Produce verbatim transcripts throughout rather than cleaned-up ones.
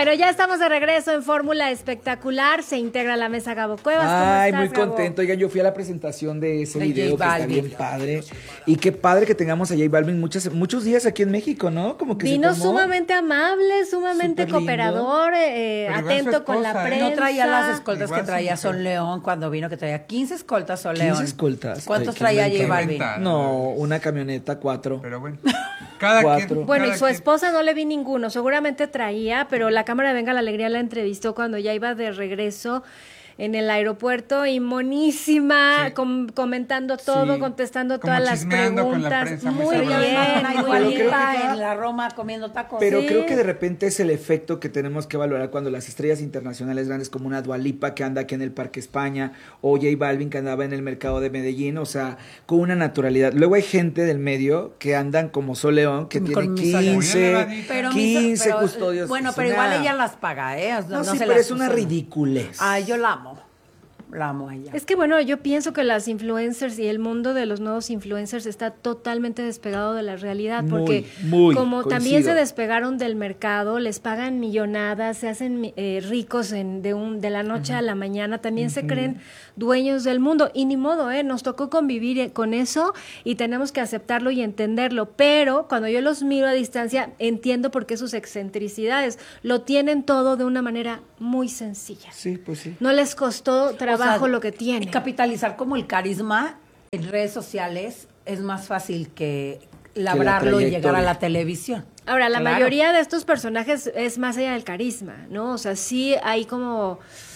Bueno, ya estamos de regreso en Fórmula Espectacular. Se integra a la mesa Gabo Cuevas. ¿Cómo Ay, estás, muy Gabo? contento. Oigan, yo fui a la presentación de ese De video J que está Balvin. bien padre. Y qué padre que tengamos a J Balvin muchas, muchos días aquí en México, ¿no? Como que Vino se tomó. sumamente amable, sumamente Súper lindo. cooperador, eh, Pero igual su atento con la esposa, ¿eh? prensa. No traía las escoltas Igual que su traía mujer. Sol León cuando vino, que traía quince escoltas Sol León. quince escoltas. ¿Cuántos Ay, traía qué J inventa. Balvin? inventa. No, una camioneta, cuatro. Pero bueno, cada Cuatro. quien. Bueno, y cada su quien. esposa no le vi ninguno, seguramente traía, pero la cámara de Venga la Alegría la entrevistó cuando ya iba de regreso en el aeropuerto y monísima, Sí. com- comentando todo, Sí. contestando Como todas las chismeando con la preguntas. prensa, muy muy sabroso. bien, Una muy Pero creo bien. igualita que- en la Roma comiendo tacos. Pero Sí. creo que de repente es el efecto que tenemos que valorar cuando las estrellas internacionales grandes como una Dua Lipa que anda aquí en el Parque España o J Balvin que andaba en el mercado de Medellín, o sea, con una naturalidad. Luego hay gente del medio que andan como Sol León que Con tiene mi Sol León. quince, Muy elevadita. Pero mi- quince pero- custodios. Bueno, Es pero una- igual ella las paga, ¿eh? No, No sí, se pero las es una usa. ridiculez. Ay, yo la amo. La amo a ella. Es que bueno, yo pienso que las influencers y el mundo de los nuevos influencers está totalmente despegado de la realidad, Muy, porque muy, como también coincido. se despegaron del mercado, les pagan millonadas, se hacen eh, ricos en, de, un, de la noche a la mañana, también se creen dueños del mundo y ni modo, ¿eh? Nos tocó convivir eh, con eso y tenemos que aceptarlo y entenderlo, pero cuando yo los miro a distancia entiendo por qué sus excentricidades lo tienen todo de una manera muy sencilla. Sí, pues sí. No les costó trabajo O sea, lo que tienen. Capitalizar como el carisma en redes sociales es más fácil que labrarlo y llegar a trayectoria. la televisión. Ahora, la Claro. mayoría de estos personajes es más allá del carisma, ¿no? O sea, sí hay como...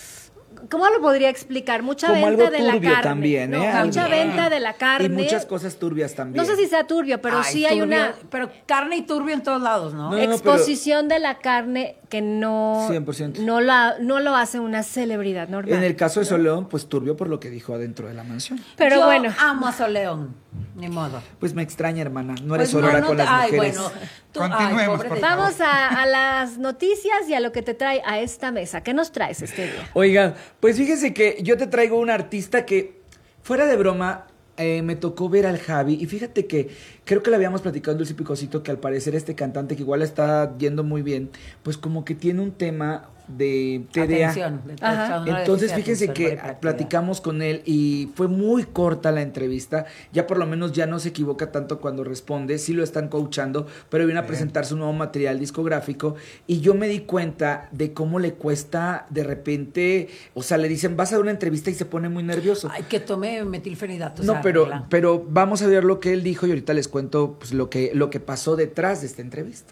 ¿Cómo lo podría explicar? Mucha Como venta algo de la turbio carne. también, ¿no? ¿eh? Mucha También. venta de la carne. Y muchas cosas turbias también. No sé si sea turbio, pero Ay, sí hay turbio, una Pero carne y turbio en todos lados, ¿no? No, no, pero- exposición de la carne que no... cien por ciento. No, la, no lo hace una celebridad normal. En el caso de Sol León, pues turbio por lo que dijo adentro de la mansión. Pero Yo bueno. amo a Sol León. Ni modo. Pues me extraña, hermana. No eres Pues no, Aurora no con te- las ay, mujeres. bueno. Tú- Continuemos, ay, pobre por de- favor. Vamos a, a las noticias y a lo que te trae a esta mesa. ¿Qué nos traes este día? Oigan, pues fíjense que yo te traigo un artista que, fuera de broma, eh, me tocó ver al Javi. Y fíjate que creo que le habíamos platicado en Dulce y Picosito que al parecer este cantante, que igual está yendo muy bien, pues como que tiene un tema de T D A. Atención, de- Ajá. trastorno de Entonces, déficit de fíjense atención, que hiperactividad. platicamos con él y fue muy corta la entrevista. Ya por lo menos ya no se equivoca tanto cuando responde. Sí lo están coachando, pero viene a Bien. presentar su nuevo material discográfico. Y yo me di cuenta de cómo le cuesta de repente. O sea, le dicen, vas a dar una entrevista y se pone muy nervioso. Ay, que tome metilfenidato. No, esa pero, regla. pero vamos a ver lo que él dijo y ahorita les cuento pues, lo que, lo que pasó detrás de esta entrevista.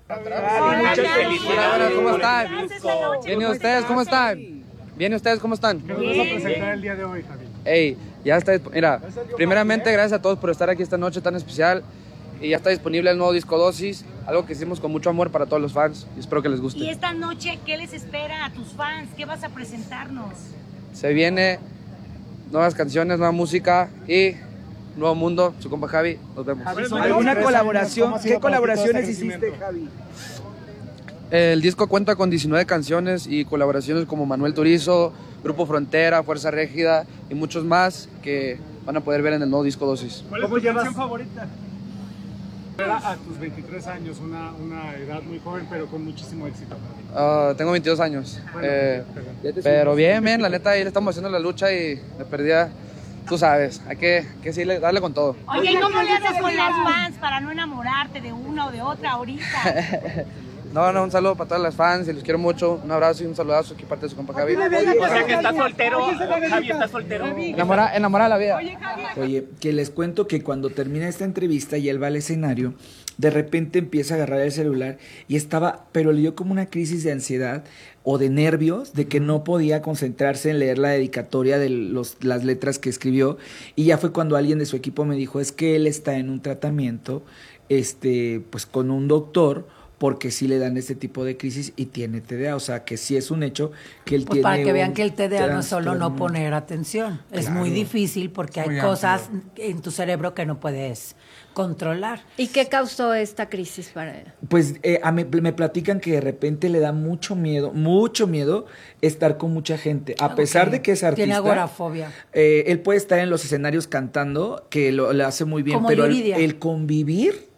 Muchas felicidades. ¿Cómo están? Bien, ¿y ustedes cómo están? Bien, ¿y ustedes cómo están? ¿Qué nos vas a presentar el día de hoy, Javi? Ey, ya está. disp- Mira, primeramente, gracias a todos por estar aquí esta noche tan especial. Y ya está disponible el nuevo disco Dosis, algo que hicimos con mucho amor para todos los fans. Y espero que les Y guste. esta noche, ¿qué les espera a tus fans? ¿Qué vas a presentarnos? Se viene nuevas canciones, nueva música y nuevo mundo. Su compa Javi, nos vemos. ¿Alguna colaboración? ¿Cómo ha sido ¿Qué para ti todo este colaboraciones hiciste, crecimiento? Javi? El disco cuenta con diecinueve canciones y colaboraciones como Manuel Turizo, Grupo Frontera, Fuerza Régida y muchos más que van a poder ver en el nuevo disco Dosis. ¿Cuál es tu canción favorita? Era a tus veintitrés años, una, una edad muy joven, pero con muchísimo éxito. Ah, tengo veintidós años. Bueno, Eh, pero- pero bien, bien, la neta ahí le estamos haciendo la lucha y me perdía, tú sabes, hay que, que sí, le- darle con todo. Oye, ¿y cómo le haces con las fans para no enamorarte de una o de otra ahorita? No, no, un saludo para todas las fans y los quiero mucho. Un abrazo y un saludazo aquí parte de su compa Javi. O sea que estás soltero, Javi, estás soltero. Enamora, enamora la vida. Oye, que les cuento que cuando termina esta entrevista y él va al escenario, de repente empieza a agarrar el celular y estaba, pero le dio como una crisis de ansiedad o de nervios, de que no podía concentrarse en leer la dedicatoria de los, las letras que escribió. Y ya fue cuando alguien de su equipo me dijo, es que él está en un tratamiento, este, pues con un doctor, porque sí le dan este tipo de crisis y tiene T D A, o sea que sí es un hecho que él Pues tiene para que vean un que el T D A no es solo no trastorno. poner atención. Es muy difícil porque hay Muy cosas amplio. en tu cerebro que no puedes controlar. ¿Y qué causó esta crisis para él? Pues eh, a me, me platican que de repente le da mucho miedo, mucho miedo estar con mucha gente, a pesar Ok. de que es artista. Tiene agorafobia. eh, él puede estar en los escenarios cantando, que lo, lo hace muy bien, Como pero el, Yuridia. el convivir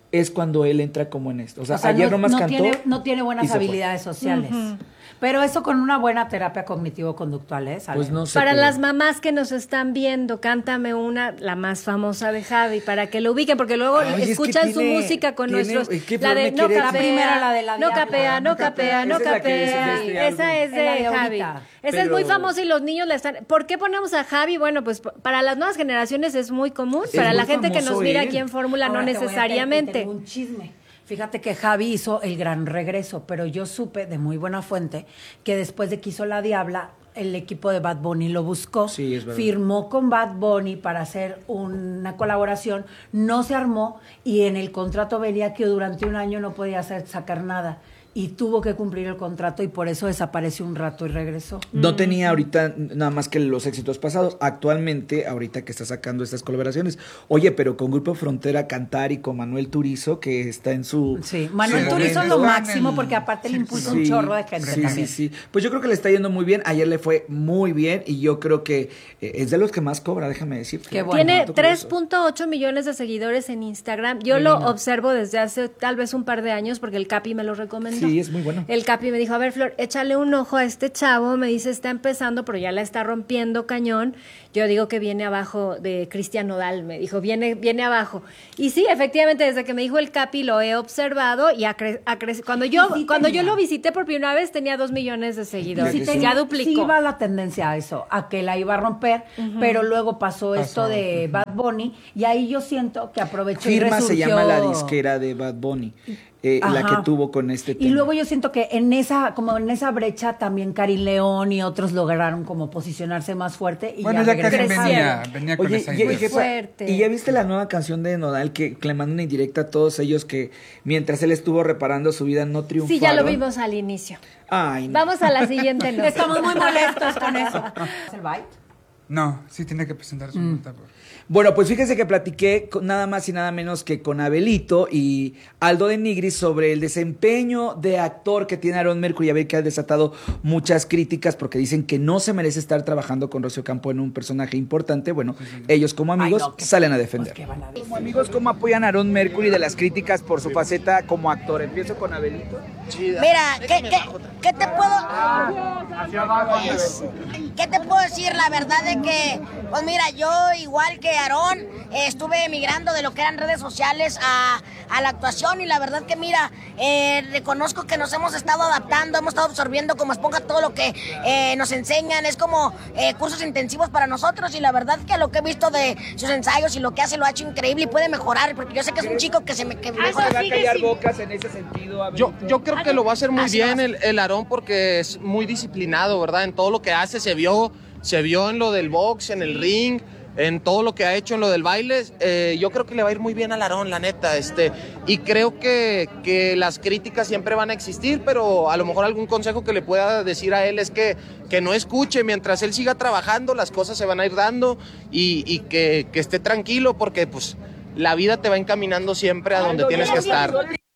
es cuando él entra como en esto. O sea, O sea, ayer no, nomás no cantó. Tiene, no tiene y buenas se fue. habilidades sociales. Uh-huh. Pero eso con una buena terapia cognitivo-conductual, ¿eh? ¿Sale? Pues no sé. Para pero... las mamás que nos están viendo, cántame una, la más famosa de Javi, para que lo ubiquen, porque luego Ay, escuchan es que su tiene, música con tiene, nuestros... ¿qué La de me no quiere? capea, La primera, la de la no diabla. capea, no capea, no Esa es la que dices de capea. este Esa álbum. es de Es la de Javi. ahorita. Esa Pero- es muy famosa y los niños la están... ¿Por qué ponemos a Javi? Bueno, pues para las nuevas generaciones es muy común, Es para muy la gente que famoso nos mira él. aquí en Fórmula no Ahora te voy a necesariamente. te- te tengo un chisme. Fíjate que Javi hizo el gran regreso, pero yo supe de muy buena fuente que después de que hizo La Diabla, el equipo de Bad Bunny lo buscó, Sí, es verdad. firmó con Bad Bunny para hacer una colaboración, no se armó y en el contrato venía que durante un año no podía hacer, sacar nada. Y tuvo que cumplir el contrato y por eso desapareció un rato y regresó. No tenía ahorita nada más que los éxitos pasados. Actualmente, ahorita que está sacando estas colaboraciones. Oye, pero con Grupo Frontera cantar y con Manuel Turizo, que está en su... Sí, Manuel su Turizo es momento. lo máximo porque aparte le impulsa un chorro de gente sí, también. sí, sí. Pues yo creo que le está yendo muy bien. Ayer le fue muy bien y yo creo que eh, es de los que más cobra, déjame decir. Qué bueno. Tiene Dato tres curioso. punto ocho millones de seguidores en Instagram. Yo lo observo desde hace tal vez un par de años porque el Capi me lo recomendó. Sí, es muy bueno. El Capi me dijo, a ver, Flor, échale un ojo a este chavo. Me dice, está empezando, pero ya la está rompiendo cañón. Yo digo que viene abajo de Cristian Nodal. Me dijo, viene, viene abajo. Y sí, efectivamente, desde que me dijo el Capi lo he observado y ha cre- ha crecido. Cuando yo, Sí cuando tenía. yo lo visité por primera vez tenía dos millones de seguidores. Sí, te- ya duplicó. Sí iba la tendencia a eso, a que la iba a romper, pero luego pasó, esto de Bad Bunny y ahí yo siento que aprovechó y Firma se resurgió. llama la disquera de Bad Bunny, eh, la Ajá. que tuvo con este tema. Y luego yo siento que en esa, como en esa brecha también Karin León y otros lograron como posicionarse más fuerte y Bueno, ya ya Karen regresaron. venía, venía con Oye, esa y, idea. y jefa, fuerte. ¿y ya viste la nueva canción de Nodal que, que le mandó una indirecta a todos ellos que mientras él estuvo reparando su vida no triunfaron? Sí, ya lo vimos al inicio. Ay, no. Vamos a la siguiente nota. Estamos muy molestos con eso. ¿Es el bite? No, sí tiene que presentar su nota. por- Bueno, pues fíjense que platiqué con nada más y nada menos que con Abelito y Aldo de Nigris sobre el desempeño de actor que tiene Aaron Mercury. A ver que ha desatado muchas críticas porque dicen que no se merece estar trabajando con Rocío Campo en un personaje importante. Bueno, ellos como amigos Ay, no, qué- salen a defender. pues, ¿qué van a decir? Como amigos, ¿cómo apoyan a Aaron Mercury de las críticas por su faceta como actor? Empiezo con Abelito. Mira, ¿qué, qué, qué te puedo qué te puedo decir? La verdad de que, pues mira, yo igual que Aarón, eh, estuve emigrando de lo que eran redes sociales a, a la actuación y la verdad que mira, eh, reconozco que nos hemos estado adaptando, hemos estado absorbiendo como esponja todo lo que eh, nos enseñan, es como eh, cursos intensivos para nosotros y la verdad que lo que he visto de sus ensayos y lo que hace lo ha hecho increíble y puede mejorar, porque yo sé que es un chico que se me... Que ¿Se va a callar bocas en ese sentido, Abelito? Yo, yo creo que lo va a hacer muy Así bien va a el, el Aarón porque es muy disciplinado, ¿verdad? En todo lo que hace se vio, se vio en lo del box, en el ring, en todo lo que ha hecho en lo del baile. Eh, yo creo que le va a ir muy bien al Aarón, la neta. Este, y creo que, que las críticas siempre van a existir, pero a lo mejor algún consejo que le pueda decir a él es que, que no escuche. Mientras él siga trabajando, las cosas se van a ir dando y, y que, que esté tranquilo porque pues la vida te va encaminando siempre a donde tienes que estar.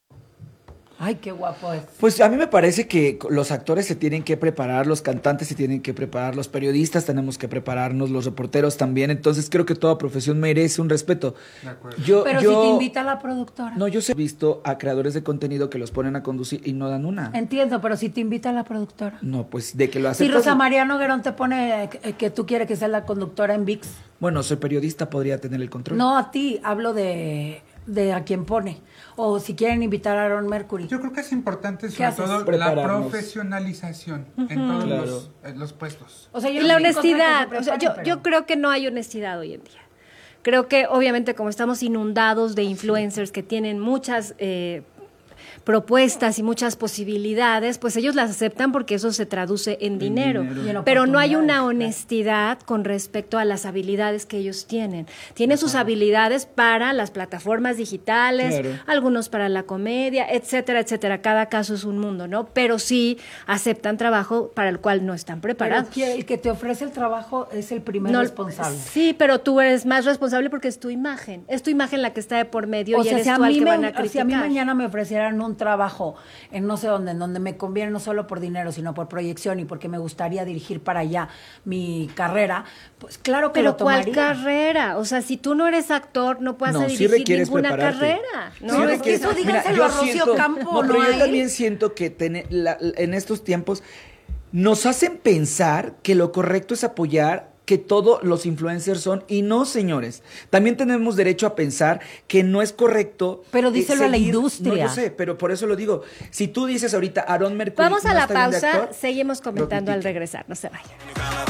Ay, qué guapo es. Pues a mí me parece que los actores se tienen que preparar, los cantantes se tienen que preparar, los periodistas tenemos que prepararnos, los reporteros también. Entonces creo que toda profesión merece un respeto. De acuerdo. Yo, Pero yo, si te invita la productora. No, yo he visto a creadores de contenido que los ponen a conducir y no dan una. Entiendo, pero si te invita la productora. No, pues de que lo Si aceptas. Rosa María Noguerón te pone que, que tú quieres que sea la conductora en V I X. Bueno, soy periodista, podría tener el control. No a ti, hablo de, de a quien pone. O si quieren invitar a Aaron Mercury. Yo creo que es importante ¿Qué sobre haces? todo la Prepararnos. profesionalización en todos Claro. los, eh, los puestos. O sea, yo Y la no estoy en contra honestidad, que se o sea, yo, preparen, yo pero- creo que no hay honestidad hoy en día. Creo que obviamente como estamos inundados de influencers que tienen muchas eh, propuestas y muchas posibilidades, pues ellos las aceptan porque eso se traduce en dinero. dinero. Y en Pero no hay una oportunidades, honestidad con respecto a las habilidades que ellos tienen. Tienen sus habilidades para las plataformas digitales, Claro. algunos para la comedia, etcétera, etcétera. Cada caso es un mundo, ¿no? Pero sí aceptan trabajo para el cual no están Pero preparados. que- el que te ofrece el trabajo es el primer No, responsable. Sí, pero tú eres más responsable porque es tu imagen. Es tu imagen la que está de por medio O y sea, eres si a, tú al mí que me- van a si criticar. a mí mañana me ofrecieran un trabajo en no sé dónde, en donde me conviene no solo por dinero, sino por proyección y porque me gustaría dirigir para allá mi carrera, pues claro que Pero lo tomaría. ¿cuál carrera? O sea, si tú no eres actor, no puedes No, sí dirigir requieres ninguna prepararte. carrera. No, Sí es requieres- que eso Mira, díganselo yo a Rocío siento- Campo, no, no pero a yo él. también siento que tene- la- en estos tiempos nos hacen pensar que lo correcto es apoyar que todos los influencers son, y no, señores. También tenemos derecho a pensar que no es correcto. Pero eh, díselo a la seguir- industria. No, yo sé, pero por eso lo digo. Si tú dices ahorita, Aarón Mercury Vamos a no la está bien de pausa, actor, seguimos comentando lo al critican. regresar, no se vayan.